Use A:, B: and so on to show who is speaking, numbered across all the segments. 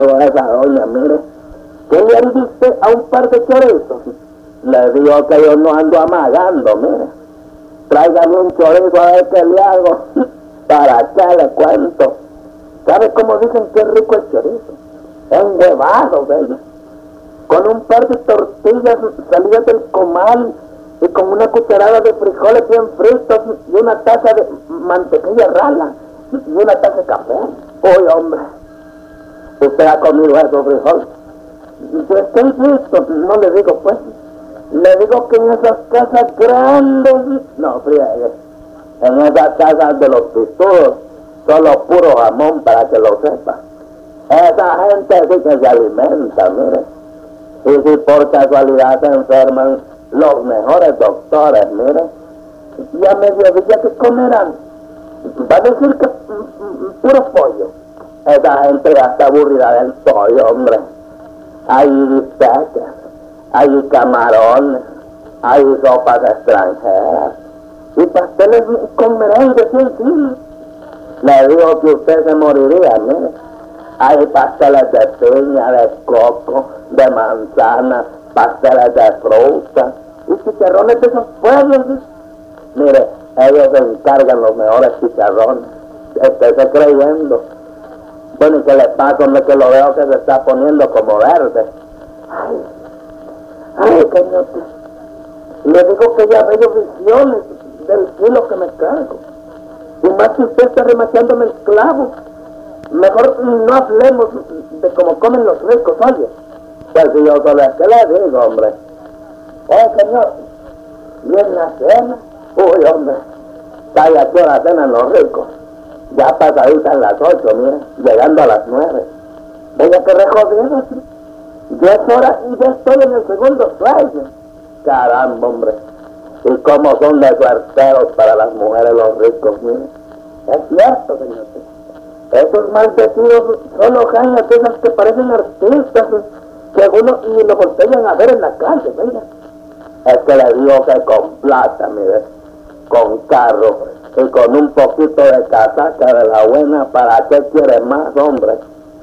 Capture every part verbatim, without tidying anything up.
A: esa doña, mire, ¿qué le dice a un par de chorizos? Le digo que yo no ando amagando, mire. Tráigame un chorizo a ver qué le hago. ¿Para qué le cuento? ¿Sabe cómo dicen que es rico el chorizo? Enguevado, ¿verdad? Con un par de tortillas salidas del comal y con una cucharada de frijoles bien fritos y una taza de mantequilla rala y una taza de café. Uy, hombre, usted ha comido esos frijoles. Yo estoy listo, no le digo pues. Le digo que en esas casas grandes, no, friegue, en esas casas de los pistudos, solo puro jamón para que lo sepa. Esa gente sí que se alimenta, mire. Y si por casualidad se enferman, los mejores doctores, mire, y a mediodía que comerán, va a decir que mm, mm, puro pollo. Esa gente ya está aburrida del pollo, hombre. Hay bistecas, hay camarones, hay sopas extranjeras y pasteles con merengue, sí, sí. Le digo que usted se moriría, mire. Hay pasteles de piña, de coco, de manzana, pasteles de fruta y chicharrones de esos pueblos. Mire, ellos se encargan los mejores chicharrones. Estése creyendo. Bueno, ¿y qué le pasa? Hombre, que lo veo que se está poniendo como verde. Ay, ay, cañote. Le digo que ya veo visiones del kilo que me cargo. Y más si usted está remachándome el clavo. Mejor no hablemos de cómo comen los ricos, oye. Pues si yo solo es que le digo, hombre. Oye, señor, ¿y en la cena? Uy, hombre, ¿sabe a qué hora cenan los ricos? Ya pasaditas las ocho, mire, llegando a las nueve. Venga que recogida, ¿sí? Ya es hora y ya estoy en el segundo sueño. Caramba, hombre. Y cómo son de suerteros para las mujeres los ricos, mire. Es cierto, señor. Esos maldecidos solo caen de esas que parecen artistas, que uno y lo voltean a ver en la calle, venga. Es que le digo que con plata, mire, con carro y con un poquito de casaca de la buena, ¿para qué quiere más, hombre?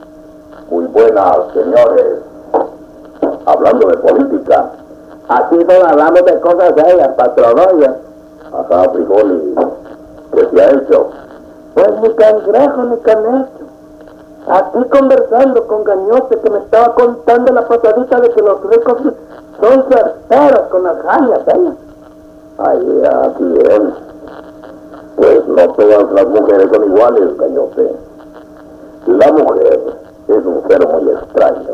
B: Muy buenas, señores. Hablando de política.
A: Aquí solo hablamos de cosas serias, patrón, oye.
B: Acá, Frijoli, ¿qué se ha hecho?
A: Pues ni cangrejo ni canecho. Aquí conversando con Gañote, que me estaba contando la pasadita de que los ricos son certeros con las jañas, ¿eh?
B: Ay, así es. Pues no todas las mujeres son iguales, Gañote. La mujer es un ser muy extraño.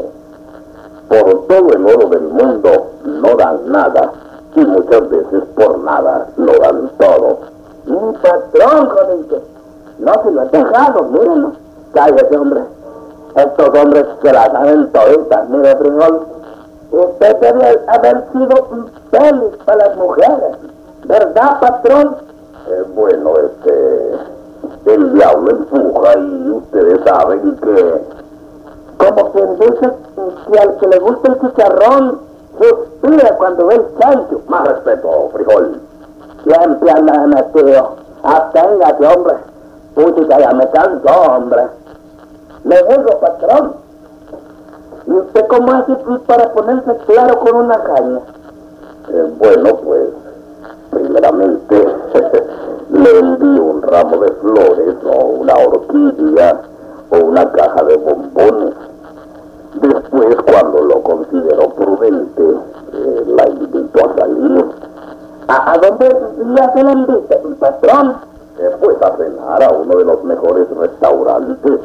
B: Por todo el oro del mundo no dan nada, y muchas veces por nada lo dan todo.
A: Un patrón, joder, no se lo he dejado, mírenlo. Cállese, hombre. Estos hombres que la saben toditas, mire, frijol. Usted debe haber sido un feliz para las mujeres, ¿verdad, patrón?
B: Eh, bueno, este... el diablo empuja y ustedes saben que...
A: Como quien dice que al que le gusta el chicharrón suspira cuando ve el chancho.
B: Más respeto, Frijol.
A: Siempre anda metido. Aténgate, hombre. Puchica, ya me cansó, hombre. Le digo, patrón. ¿Y usted cómo hace para ponerse claro con una caña?
B: Eh, bueno, pues, primeramente, le envío un ramo de flores, o una orquídea, o una caja de bombones. Después, cuando lo considero prudente, eh, la invito a salir.
A: ¿A, a dónde le hace la invita, patrón?
B: Eh, pues a cenar a uno de los mejores restaurantes.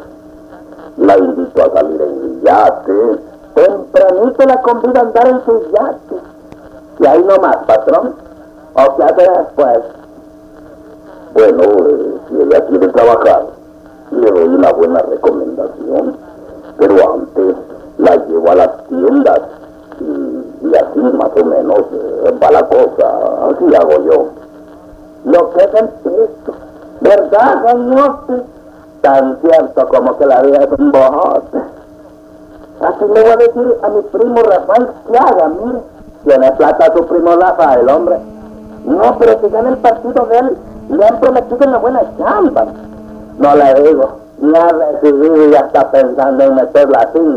B: La invito a salir en mi yate.
A: Tempranito la convida a andar en su yate. Y ahí nomás, patrón. ¿O qué hace después?
B: Bueno, eh, si ella quiere trabajar, le doy una buena recomendación. Pero antes la llevo a las tiendas. Y, y así más o menos eh, va la cosa. Así hago yo.
A: Lo que es el Cristo, ¿verdad, Gañote? Tan cierto como que la vida es un bojote. Así le voy a decir a mi primo Rafael que haga, mire. Tiene plata su primo Rafael, hombre. No, pero si gana el partido de él, le han prometido una buena chamba. No le digo, ni ha recibido y ya está pensando en meterla así.